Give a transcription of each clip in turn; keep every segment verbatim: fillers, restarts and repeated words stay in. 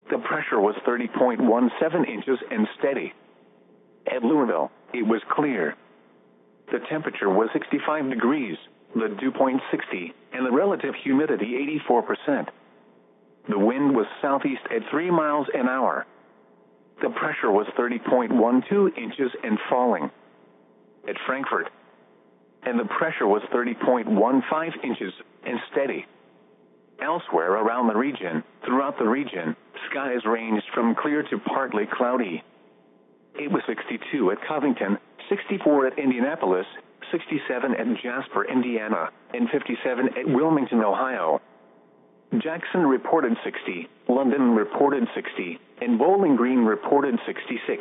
The pressure was thirty point one seven inches and steady. At Louisville, it was clear. The temperature was sixty-five degrees, the dew point sixty, and the relative humidity eighty-four percent. The wind was southeast at three miles an hour. The pressure was thirty point one two inches and falling. At Frankfurt, and the pressure was thirty point one five inches and steady. Elsewhere around the region, throughout the region, skies ranged from clear to partly cloudy. It was sixty-two at Covington, sixty-four at Indianapolis, sixty-seven at Jasper, Indiana, and fifty-seven at Wilmington, Ohio. Jackson reported sixty, London reported sixty, and Bowling Green reported sixty-six.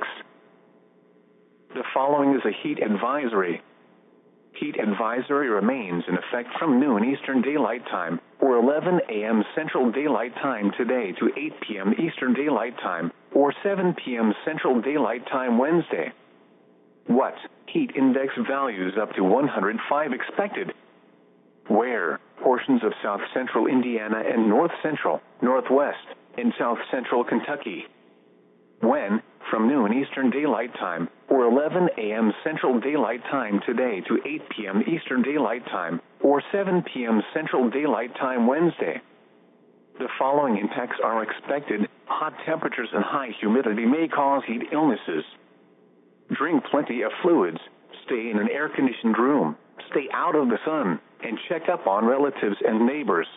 The following is a heat advisory. Heat advisory remains in effect from noon Eastern Daylight Time, or eleven a m Central Daylight Time today to eight p m Eastern Daylight Time, or seven p m Central Daylight Time Wednesday. What? Heat index values up to one hundred five expected. Where? Portions of south central Indiana and north central, northwest, and south central Kentucky. When? From noon Eastern Daylight Time, or eleven a m Central Daylight Time today to eight p m Eastern Daylight Time, or seven p m Central Daylight Time Wednesday. The following impacts are expected. Hot temperatures and high humidity may cause heat illnesses. Drink plenty of fluids, stay in an air-conditioned room, stay out of the sun, and check up on relatives and neighbors.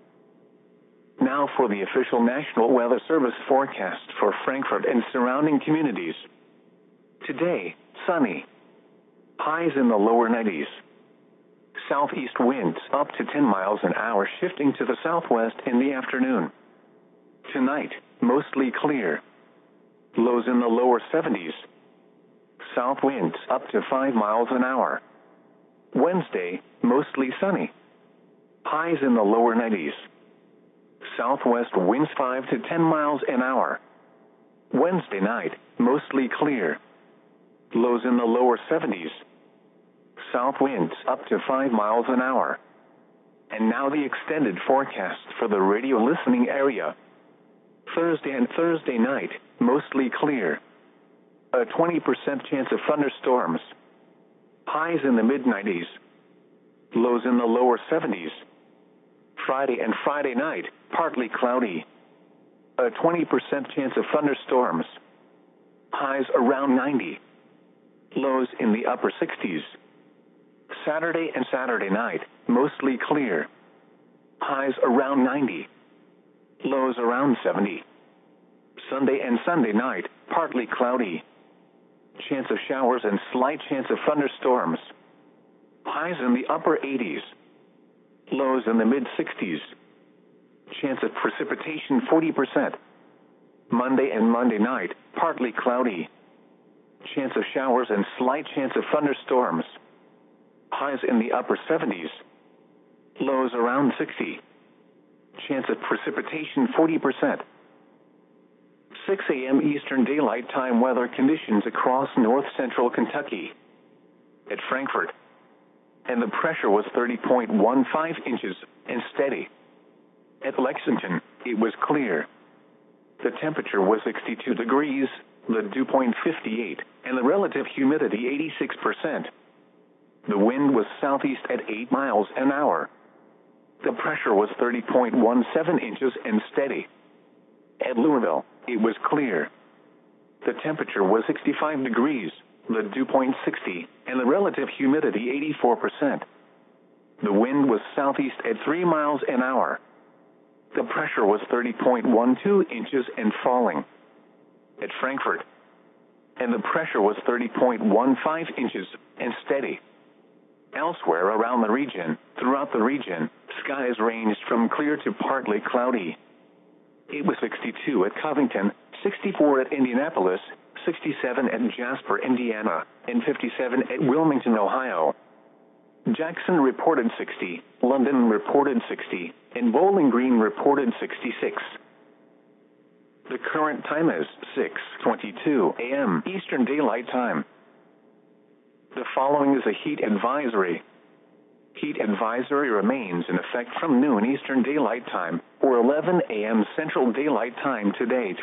Now for the official National Weather Service forecast for Frankfurt and surrounding communities. Today, sunny. Highs in the lower nineties. Southeast winds up to ten miles an hour shifting to the southwest in the afternoon. Tonight, mostly clear. Lows in the lower seventies. South winds up to five miles an hour. Wednesday, mostly sunny. Highs in the lower nineties. Southwest winds five to ten miles an hour. Wednesday night, mostly clear. Lows in the lower seventies. South winds up to five miles an hour. And now the extended forecast for the radio listening area. Thursday and Thursday night, mostly clear. A twenty percent chance of thunderstorms. Highs in the mid nineties. Lows in the lower seventies. Friday and Friday night, partly cloudy. A twenty percent chance of thunderstorms. Highs around ninety. Lows in the upper sixties. Saturday and Saturday night, mostly clear. Highs around ninety. Lows around seventy. Sunday and Sunday night, partly cloudy. Chance of showers and slight chance of thunderstorms. Highs in the upper eighties. Lows in the mid-sixties. Chance of precipitation forty percent. Monday and Monday night, partly cloudy. Chance of showers and slight chance of thunderstorms. Highs in the upper seventies. Lows around sixty. Chance of precipitation forty percent. six a m Eastern Daylight Time weather conditions across north central Kentucky. At Frankfurt, and the pressure was thirty point one five inches and steady. At Lexington, it was clear. The temperature was sixty-two degrees, the dew point fifty-eight, and the relative humidity eighty-six percent. The wind was southeast at eight miles an hour. The pressure was thirty point one seven inches and steady. At Louisville, it was clear. The temperature was sixty-five degrees, the dew point sixty, and the relative humidity eighty-four percent. The wind was southeast at three miles an hour. The pressure was thirty point one two inches and falling. At Frankfurt, and the pressure was thirty point one five inches and steady. Elsewhere around the region, throughout the region, skies ranged from clear to partly cloudy. It was sixty-two at Covington, sixty-four at Indianapolis, sixty-seven at Jasper, Indiana, and fifty-seven at Wilmington, Ohio. Jackson reported sixty, London reported sixty, and Bowling Green reported sixty-six. The current time is six twenty-two a m Eastern Daylight Time. The following is a heat advisory. Heat advisory remains in effect from noon Eastern Daylight Time, or eleven a m Central Daylight Time today to